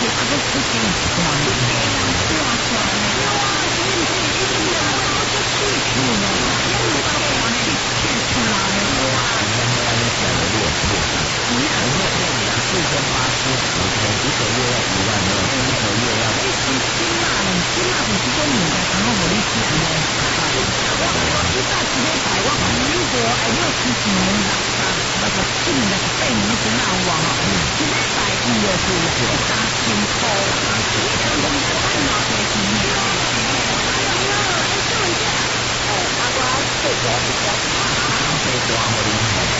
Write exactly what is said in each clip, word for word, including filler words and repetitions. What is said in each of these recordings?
啊，搁出钱，出钱啊，出啊出啊，有啊，是不是？一定要我就去去咯，因为我我去去出来了啊。 那你讲的六六三， 不要， 我说这两四千八十十天，一个月要一万二，一个月要。 你是金马的，金马不是说物价刚好无你钱呢？我我一早一礼拜我讲你个哎，你出钱六三，那个今年是八年前啊有啊吼，一礼拜一月是三千块，你讲讲这太麻烦钱了。哎呦，哎，这么价，哦，阿我最多是多少？ 最多我哩。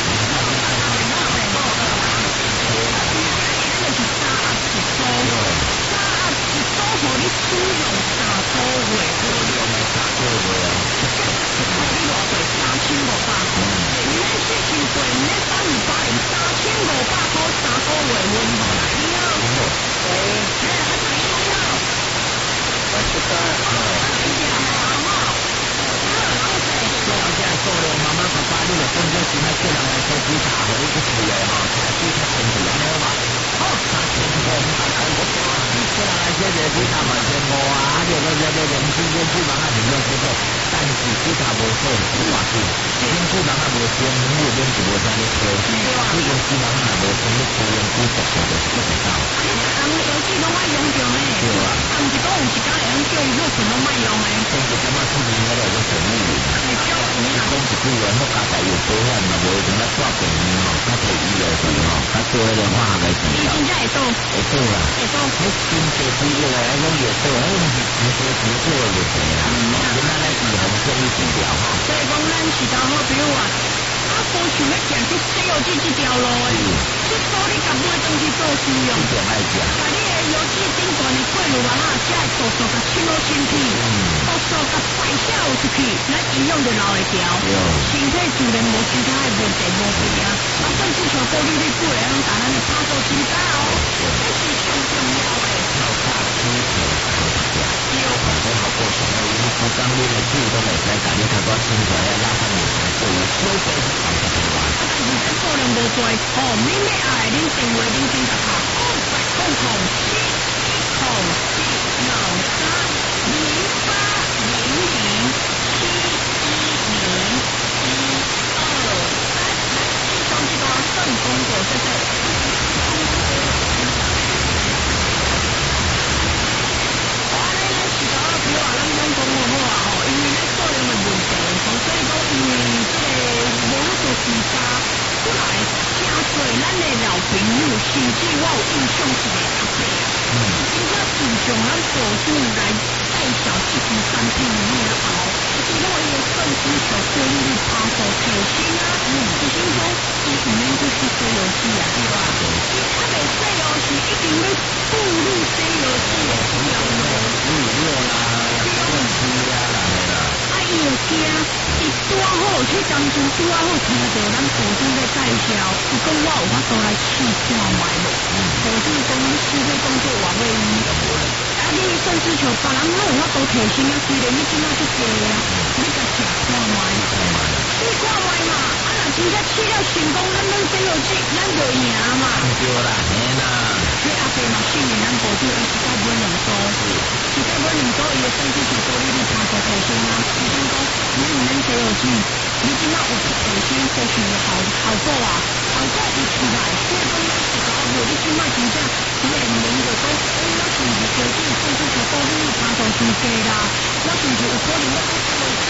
就是三压一组，三压一组互你使用三个月， 我用了三个月啊， 互你偌济三千五百块，唔免四千块，唔免三二八零，三千五百块三个月温度来了。喂，哎，还是你好， 我这个哦，谢谢啊，好，好，老师， 做这做了，妈妈爸爸，你就讲这今仔叫人来做检查，互你去试的吼，查检查清楚安尼好嘛？好，查清楚，啊，我叫啊，你叫人来做这检查嘛，千五啊，啊，你个这个连续连续忙啊，你要接受，但是检查无错，不要紧，连续忙啊无成，你有免是无啥咧做，你连续忙啊无成，你抽烟不熟悉就是不知道。 啊，你逐工手机拢爱用着呢， 对啊， 啊，毋是讲有一家会用叫伊好全拢莫用的， 甚至感觉出面嗰度都成语。 啊，你叫什么讲一句话，我家己有保险嘛，无像咱带病院吼，较摕医疗费吼，较多迄个花个钱你真正会倒， 会倒啦。 会倒。 你真济医疗来讲会倒，迄毋是钱多钱少的问题啦。今仔咧预防胜于治疗吼。 所以讲，咱是当好，比如话，啊，无想要行去西游记这条路的，这所你甲买东西做使用， 一定爱食。 把你的邮寄顶端的过路啊，写的度数甲清好清气，度数甲摆写有出去，咱营养就留会条，身体自然无其他的问题无病啊。啊，甚至像过滤率过来，咱打咱的拍手清查哦，这是上重要的。 要大吃可可食， 对， 好多好过程的，你不当你的酒都袂使，家己较多清出来，拉翻面才做，小杯好食的话。 但是咱数量无多，哦，你要爱恁电话恁先甲拍，空白空空七一空七六三零八零零七一零一二三，来以上这个圣公果在这。我安尼咱是讲，比如话咱讲讲好好啊，吼，因为咱数量的问题，所以讲因为这个无做检查出来，真侪咱的老朋友，甚至我有印象一个阿伯啊，真正自从咱保主来介绍这支产品了后，其实我伊的肾丝球过滤率爬数提升啊，就是讲伊毋免去吃西药剂啊，对吧？伊较袂西药是已经要步入西药剂的条路。 五六啦，电池啦，啦。 啊，伊就惊，伊拄啊好，迄当初拄啊好听到咱保主在介绍，伊讲我有法度来试看卖咯。保主讲你试这动作偌满意，啊，你甚至像别人拢有法度提升啊，虽然你今仔足济啊，你甲食看卖，试看卖嘛，啊，若真正试了成功，咱咱西药剂咱就赢嘛。 对啦，嘿啦。 迄阿伯嘛训练咱保主，伊是甲买两组，是甲买两组，伊的肾丝球过滤率爬数提升啊。医生讲，你毋免西药剂，你即马有提升，都是有效效果啊，效果有出来。所以讲，咱是讲，无你即马真正，你会问着讲，哎，我是毋是最近肾丝球过滤率爬数伤低啦？我是毋是有可能要